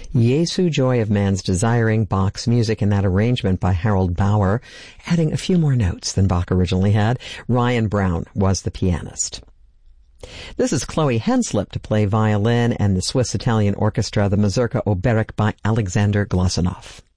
Jesu, Joy of Man's Desiring, Bach's music in that arrangement by Harold Bauer, adding a few more notes than Bach originally had. Ryan Brown was the pianist. This is Chloe Henslip to play violin and the Swiss-Italian orchestra, the Mazurka Oberek by Alexander Glazunov.